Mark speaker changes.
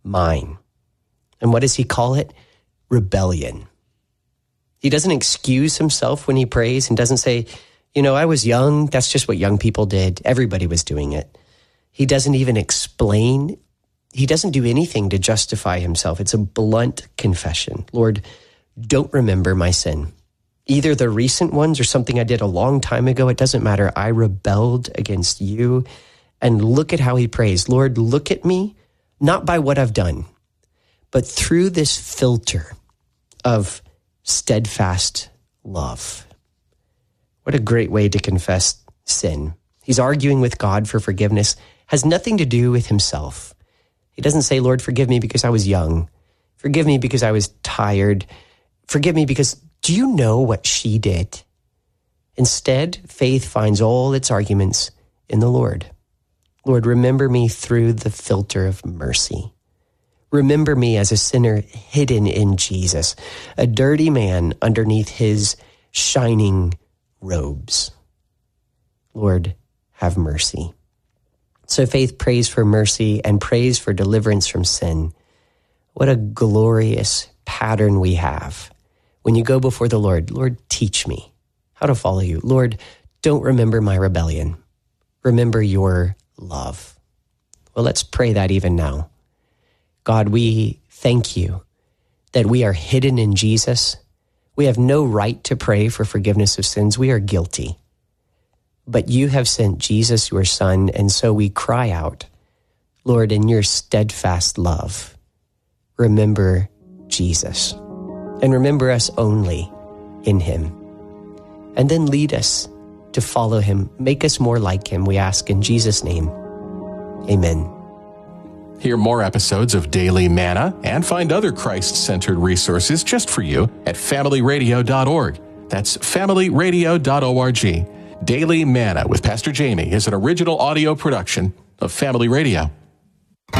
Speaker 1: mine. And what does he call it? Rebellion. He doesn't excuse himself when he prays and doesn't say, I was young. That's just what young people did. Everybody was doing it. He doesn't even explain. He doesn't do anything to justify himself. It's a blunt confession. Lord, don't remember my sin. Either the recent ones or something I did a long time ago. It doesn't matter. I rebelled against you. And look at how he prays. Lord, look at me, not by what I've done, but through this filter of steadfast love. What a great way to confess sin. He's arguing with God for forgiveness. Has nothing to do with himself. He doesn't say, Lord, forgive me because I was young. Forgive me because I was tired. Forgive me because, do you know what she did? Instead, faith finds all its arguments in the Lord. Lord, remember me through the filter of mercy. Remember me as a sinner hidden in Jesus, a dirty man underneath his shining robes. Lord, have mercy. So faith prays for mercy and prays for deliverance from sin. What a glorious pattern we have. When you go before the Lord, Lord, teach me how to follow you. Lord, don't remember my rebellion. Remember your love. Well, let's pray that even now. God, we thank you that we are hidden in Jesus. We have no right to pray for forgiveness of sins. We are guilty. But you have sent Jesus, your Son, and so we cry out, Lord, in your steadfast love, remember Jesus, and remember us only in him. And then lead us to follow him. Make us more like him, we ask in Jesus' name. Amen.
Speaker 2: Hear more episodes of Daily Manna and find other Christ-centered resources just for you at familyradio.org. That's familyradio.org. Daily Manna with Pastor Jamie is an original audio production of Family Radio.